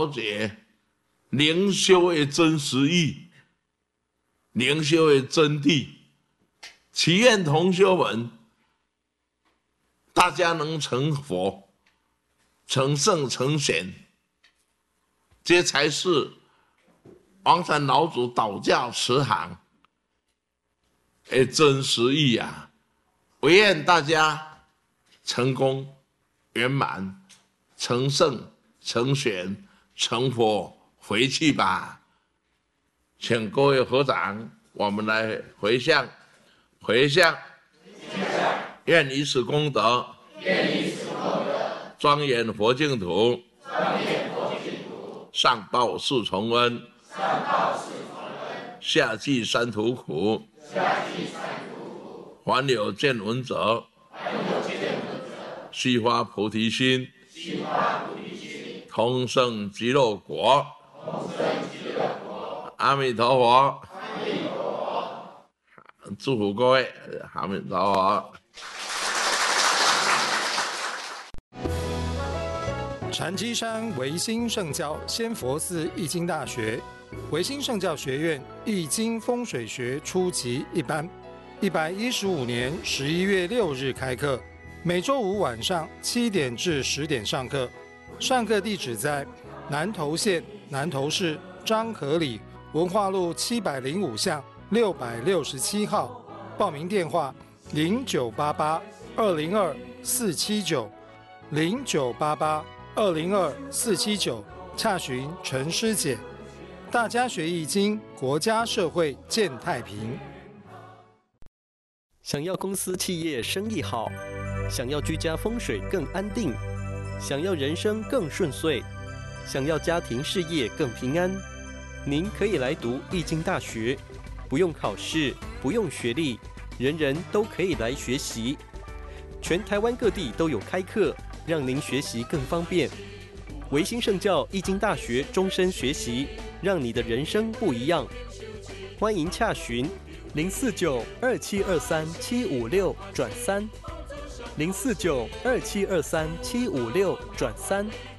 了解灵修的真实意，灵修的真谛。祈愿同修们，大家能成佛、成圣、成贤，这才是王禅老祖道教慈航的真实意啊！唯愿大家成功圆满，成圣成贤成佛，回去吧。请各位合掌，我们来回向，愿以此功德，庄严佛净土，上报四重恩，下济三途苦，还有见闻者，悉发菩提心，同生极乐国。阿弥陀佛，祝福各位，阿弥陀佛。 禅机山维新圣教仙佛寺易经大学，维新圣教学院易经风水学初级一班，115年11月6日开课，每周五晚上7点至10点上课。上课地址在南投县南投市彰和里文化路705巷667号，报名电话0988202479，0988202479，洽询陈师姐。大家学易经，国家社会健太平。 想要公司企业生意好，想要居家风水更安定，想要人生更顺遂，想要家庭事业更平安，您可以来读易经大学，不用考试，不用学历，人人都可以来学习。全台湾各地都有开课，让您学习更方便。维新圣教易经大学终身学习，让你的人生不一样。欢迎洽询049-2723-756-3，049-2723-756-3。